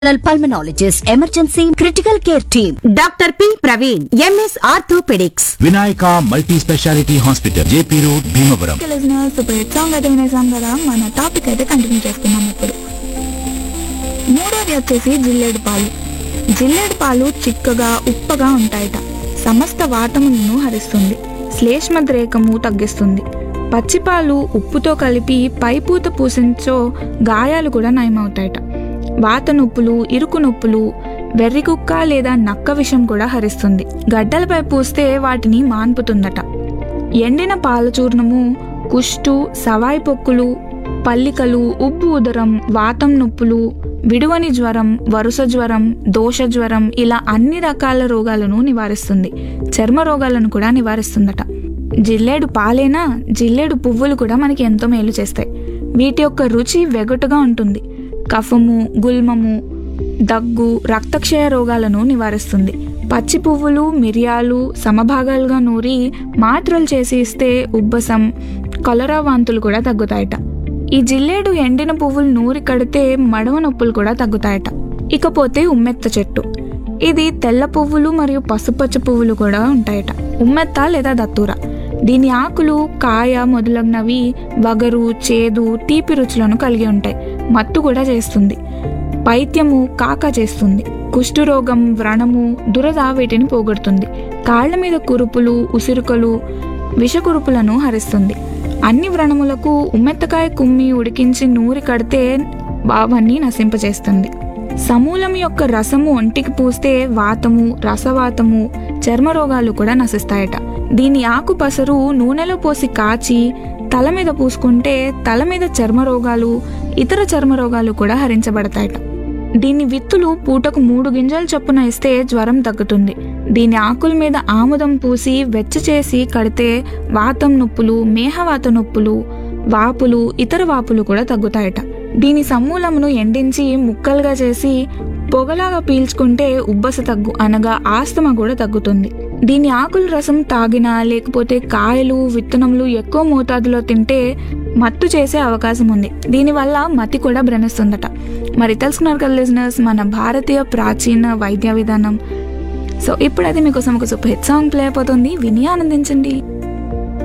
pulmonologist, emergency critical care team. Doctor P Praveen MS orthopaedics. Vinayaka multi speciality hospital, JP road, Bhimavaram. Listeners ఇప్పుడు hit song అయితే వినేసాం కదా, మన topic అయితే continue చేస్తున్నాం. ఇప్పుడు మూడోది వచ్చేసి జిల్లేడు పాలు. జిల్లేడు పాలు చిక్కగా ఉప్పగా ఉంటాయట. సమస్త వాతములను హరిస్తుంది, శ్లేష్మద్రేకము తగ్గిస్తుంది. పచ్చిపాలు ఉప్పుతో కలిపి పైపూత పూసించో గాయాలు కూడా నయమవుతాయట. వాత నొప్పులు, ఇరుకు నొప్పులు, వెర్రికుక్క లేదా నక్క విషం కూడా హరిస్తుంది. గడ్డలపై పూస్తే వాటిని మాన్పుతుందట. ఎండిన పాల చూర్ణము కుష్టు, సవాయి పొక్కులు, పల్లికలు, ఉబ్బు ఉదరం, వాతం నొప్పులు, విడువని జ్వరం, వరుస జ్వరం, దోష జ్వరం ఇలా అన్ని రకాల రోగాలను నివారిస్తుంది. చర్మ రోగాలను కూడా నివారిస్తుందట. జిల్లేడు పాలేనా, జిల్లేడు పువ్వులు కూడా మనకి ఎంతో మేలు చేస్తాయి. వీటి యొక్క రుచి వెగటుగా ఉంటుంది. కఫము, గుల్మము, దగ్గు, రక్తక్షయ రోగాలను నివారిస్తుంది. పచ్చి పువ్వులు, మిరియాలు సమభాగాలుగా నూరి మాత్రలు చేసి ఇస్తే ఉబ్బసం, కలరా వాంతులు కూడా తగ్గుతాయట. ఈ జిల్లేడు ఎండిన పువ్వులు నూరి కడితే మడమ నొప్పులు కూడా తగ్గుతాయట. ఇకపోతే ఉమ్మెత్త చెట్టు. ఇది తెల్ల పువ్వులు మరియు పసుపచ్చ పువ్వులు కూడా ఉంటాయట. ఉమ్మెత్త లేదా దత్తూర. దీని ఆకులు, కాయ మొదలగునవి వగరు, చేదు, తీపి రుచులను కలిగి ఉంటాయి. మత్తు కూడా చేస్తుంది. పైత్యము, కాక చేస్తుంది. కుష్ఠరోగం, వ్రణము, దురద వీటిని పోగొడుతుంది. కాళ్ల మీద కురుపులు, ఉసిరుకలు, విషకురుపులను హరిస్తుంది. అన్ని వ్రణములకు ఉమ్మెత్తకాయ కుమ్మి ఉడికించి నూరి కడితే అవన్నీ నశింపచేస్తుంది. సమూలం యొక్క రసము ఒంటికి పూస్తే వాతము, రసవాతము, చర్మ రోగాలు కూడా నశిస్తాయట. దీని ఆకు పసరు నూనెలో పోసి కాచి తల మీద పూసుకుంటే తల మీద చర్మ రోగాలు, ఇతర చర్మ రోగాలు కూడా హరించబడతాయట. దీని విత్తులు పూటకు 3 గింజలు చొప్పున ఇస్తే జ్వరం తగ్గుతుంది. దీని ఆకుల మీద ఆముదం పూసి వెచ్చ చేసి కడితే వాతం నొప్పులు, మేహవాత నొప్పులు, వాపులు, ఇతర వాపులు కూడా తగ్గుతాయట. దీని సమూలమును ఎండించి ముక్కలుగా చేసి పొగలాగా పీల్చుకుంటే ఉబ్బస తగ్గు అనగా ఆస్తమా కూడా తగ్గుతుంది. దీని ఆకుల రసం తాగినా లేకపోతే కాయలు, విత్తనములు ఎక్కువ మోతాదులో తింటే మత్తు చేసే అవకాశం ఉంది. దీనివల్ల మతి కూడా భ్రమిస్తుందట. మరి తెలుసుకున్నారు కదా లిజనర్స్, మన భారతీయ ప్రాచీన వైద్య విధానం. సో ఇప్పుడైతే మీకోసం ఒక సూపర్ హిట్ సాంగ్ ప్లే అయిపోతుంది, విని ఆనందించండి.